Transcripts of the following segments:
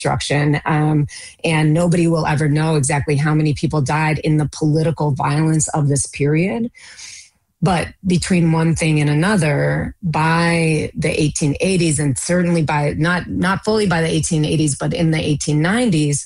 Reconstruction, and nobody will ever know exactly how many people died in the political violence of this period. But between one thing and another, by the 1880s, and certainly by not fully by the 1880s, but in the 1890s,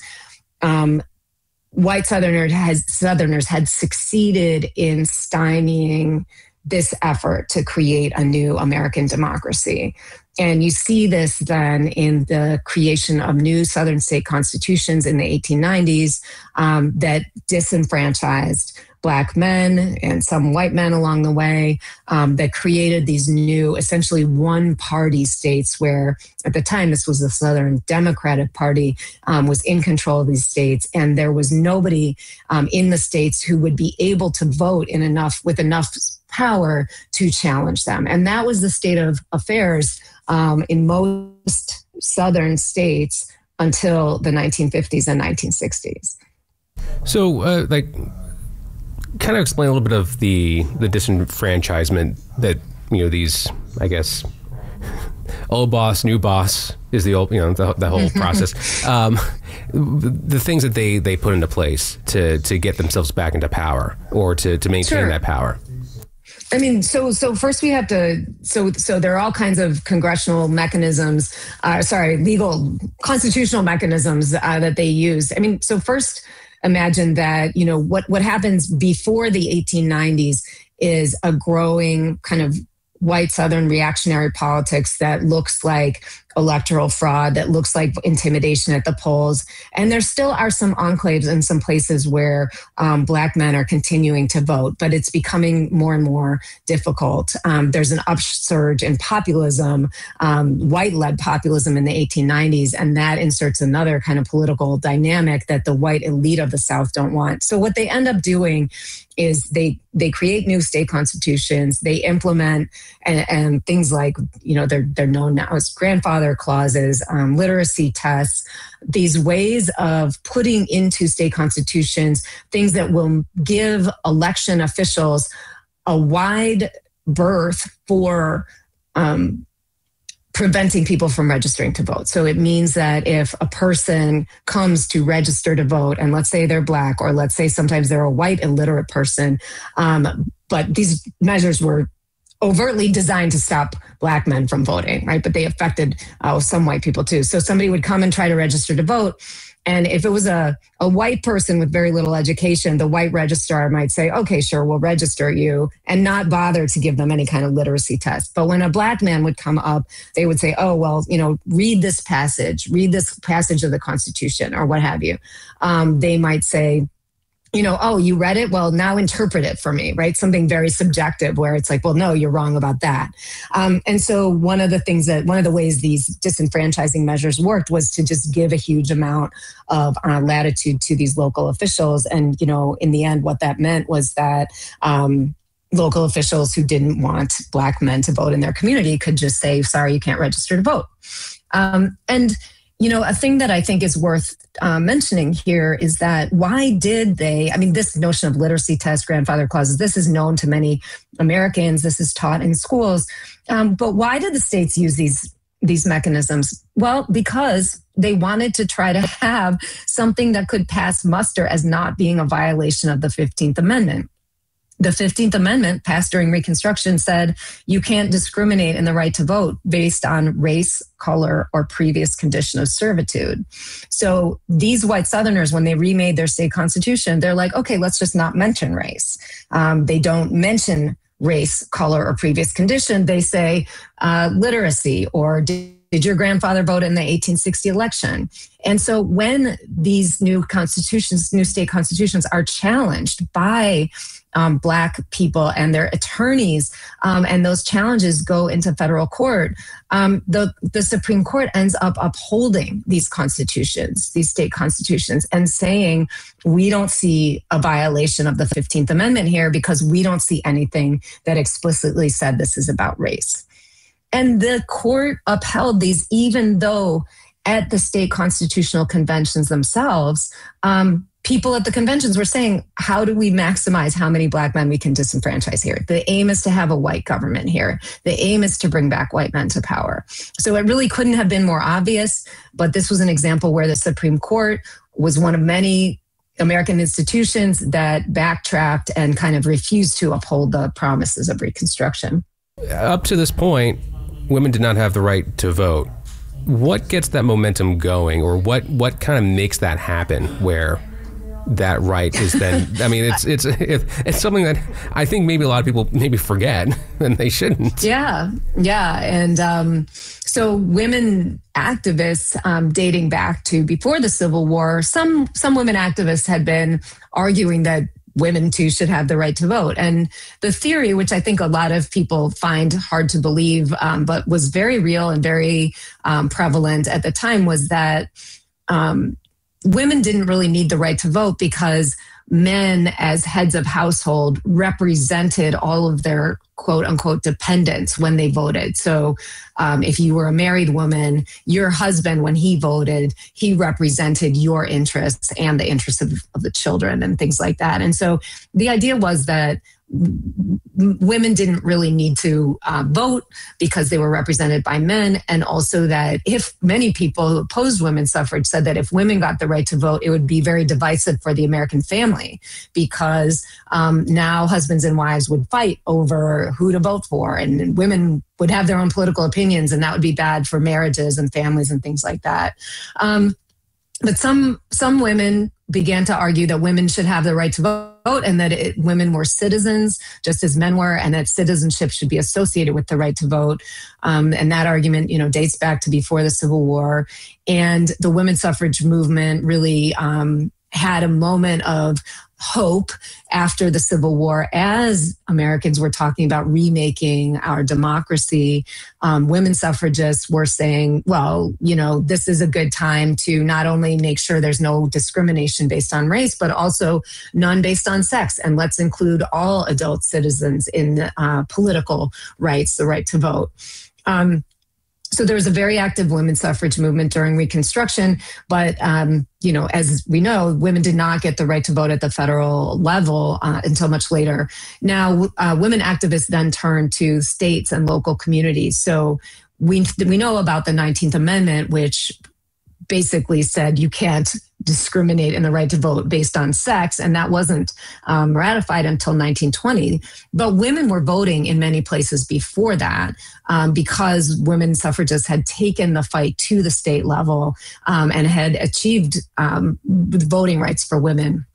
white Southerners had succeeded in stymieing this effort to create a new American democracy. And you see this then in the creation of new Southern state constitutions in the 1890s that disenfranchised Black men and some white men along the way, that created these new, essentially one-party states where, at the time, this was the Southern Democratic Party, was in control of these states, and there was nobody in the states who would be able to vote with enough power to challenge them. And that was the state of affairs in most Southern states until the 1950s and 1960s. So, kind of explain a little bit of the disenfranchisement that, these, I guess, old boss, new boss is the old, the whole process. The things that they put into place to get themselves back into power or to maintain that power. I mean, so first we have to, so there are all kinds of congressional mechanisms, legal constitutional mechanisms that they use. I mean, so first, imagine that, what happens before the 1890s is a growing kind of white Southern reactionary politics that looks like electoral fraud, that looks like intimidation at the polls. And there still are some enclaves in some places where Black men are continuing to vote, but it's becoming more and more difficult. There's an upsurge in populism, white-led populism in the 1890s, and that inserts another kind of political dynamic that the white elite of the South don't want. So what they end up doing is they create new state constitutions, they implement and things like, they're known now as grandfather clauses, literacy tests, these ways of putting into state constitutions things that will give election officials a wide berth for preventing people from registering to vote. So it means that if a person comes to register to vote, and let's say they're Black, or let's say sometimes they're a white illiterate person, but these measures were overtly designed to stop Black men from voting, right? But they affected some white people too. So somebody would come and try to register to vote. And if it was a white person with very little education, the white registrar might say, okay, sure, we'll register you, and not bother to give them any kind of literacy test. But when a Black man would come up, they would say, oh, well, read this passage of the Constitution, or what have you. They might say, oh, you read it? Well, now interpret it for me, right? Something very subjective where it's like, well, no, you're wrong about that. And so one of the ways these disenfranchising measures worked was to just give a huge amount of latitude to these local officials. And, in the end, what that meant was that local officials who didn't want Black men to vote in their community could just say, sorry, you can't register to vote. A thing that I think is worth mentioning here is that this notion of literacy tests, grandfather clauses, this is known to many Americans, this is taught in schools. But why did the states use these mechanisms? Well, because they wanted to try to have something that could pass muster as not being a violation of the 15th Amendment. The 15th Amendment, passed during Reconstruction, said you can't discriminate in the right to vote based on race, color, or previous condition of servitude. So these white Southerners, when they remade their state constitution, they're like, okay, let's just not mention race. They don't mention race, color, or previous condition. They say literacy, or did your grandfather vote in the 1860 election? And so when these new state constitutions are challenged by Black people and their attorneys, and those challenges go into federal court, the Supreme Court ends up upholding these constitutions, these state constitutions, and saying, we don't see a violation of the 15th Amendment here because we don't see anything that explicitly said this is about race. And the court upheld these, even though at the state constitutional conventions themselves, people at the conventions were saying, how do we maximize how many Black men we can disenfranchise here? The aim is to have a white government here. The aim is to bring back white men to power. So it really couldn't have been more obvious, but this was an example where the Supreme Court was one of many American institutions that backtracked and kind of refused to uphold the promises of Reconstruction. Up to this point, women did not have the right to vote. What gets that momentum going, or what kind of makes that happen where that right is then, I mean, it's something that I think maybe a lot of people maybe forget, and they shouldn't. Yeah. And so women activists dating back to before the Civil War, some women activists had been arguing that women too should have the right to vote. And the theory, which I think a lot of people find hard to believe, but was very real and very prevalent at the time, was that women didn't really need the right to vote because men, as heads of household, represented all of their quote unquote dependents when they voted. So if you were a married woman, your husband, when he voted, he represented your interests and the interests of the children and things like that. And so the idea was that women didn't really need to vote because they were represented by men. And also that if many people who opposed women's suffrage said that if women got the right to vote, it would be very divisive for the American family, because now husbands and wives would fight over who to vote for, and women would have their own political opinions, and that would be bad for marriages and families and things like that. But some women began to argue that women should have the right to vote, and that women were citizens just as men were, and that citizenship should be associated with the right to vote. And that argument, dates back to before the Civil War. And the women's suffrage movement really had a moment of hope after the Civil War, as Americans were talking about remaking our democracy. Women suffragists were saying, well, this is a good time to not only make sure there's no discrimination based on race, but also none based on sex. And let's include all adult citizens in political rights, the right to vote. So there was a very active women's suffrage movement during Reconstruction, but as we know, women did not get the right to vote at the federal level until much later. Now, women activists then turned to states and local communities. So we know about the 19th Amendment, which basically said you can't discriminate in the right to vote based on sex, and that wasn't ratified until 1920. But women were voting in many places before that because women suffragists had taken the fight to the state level and had achieved voting rights for women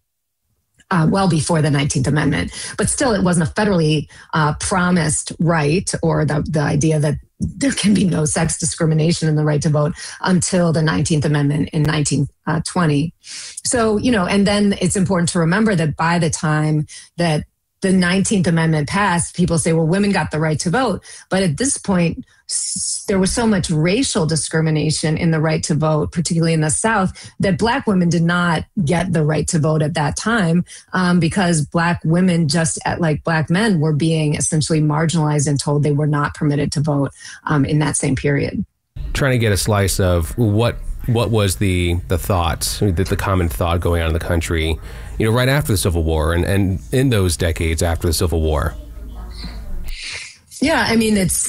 well before the 19th Amendment. But still, it wasn't a federally promised right, or the idea that there can be no sex discrimination in the right to vote until the 19th Amendment in 1920. So, and then it's important to remember that by the time that the 19th Amendment passed, people say, well, women got the right to vote. But at this point, there was so much racial discrimination in the right to vote, particularly in the South, that Black women did not get the right to vote at that time because Black women, just like Black men, were being essentially marginalized and told they were not permitted to vote in that same period. Trying to get a slice of what was the thoughts, the common thought going on in the country, right after the Civil War and in those decades after the Civil War. Yeah, I mean, it's,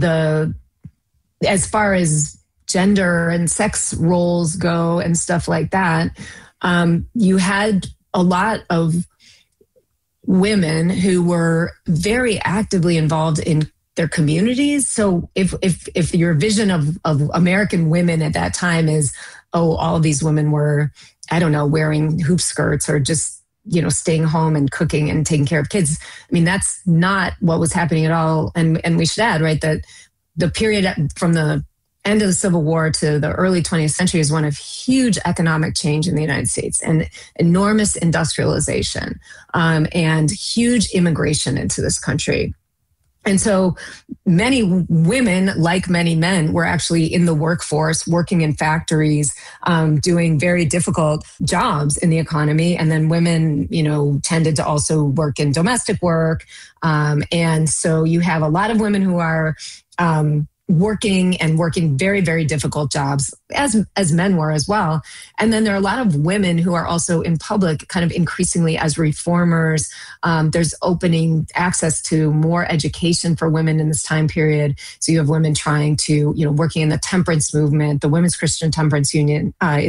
as far as gender and sex roles go and stuff like that, you had a lot of women who were very actively involved in their communities. So if your vision of American women at that time is, all of these women were, wearing hoop skirts or just, staying home and cooking and taking care of kids. I mean, that's not what was happening at all. And we should add, right, that the period from the end of the Civil War to the early 20th century is one of huge economic change in the United States and enormous industrialization and huge immigration into this country. And so many women, like many men, were actually in the workforce, working in factories, doing very difficult jobs in the economy. And then women, tended to also work in domestic work. And so you have a lot of women who are working very, very difficult jobs, as men were as well. And then there are a lot of women who are also in public, kind of increasingly as reformers. There's opening access to more education for women in this time period. So you have women trying to, working in the temperance movement. The Women's Christian Temperance Union